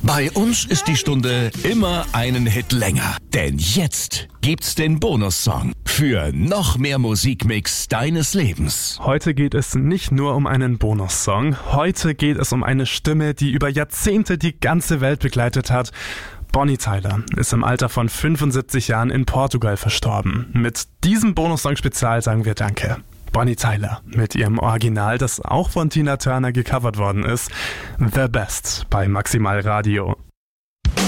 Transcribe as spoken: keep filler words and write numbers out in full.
Bei uns ist die Stunde immer einen Hit länger. Denn jetzt gibt's den Bonussong für noch mehr Musikmix deines Lebens. Heute geht es nicht nur um einen Bonussong. Heute geht es um eine Stimme, die über Jahrzehnte die ganze Welt begleitet hat. Bonnie Tyler ist im Alter von fünfundsiebzig Jahren in Portugal verstorben. Mit diesem Bonussong-Spezial sagen wir Danke. Bonnie Tyler mit ihrem Original, das auch von Tina Turner gecovert worden ist. The Best bei Maximal Radio.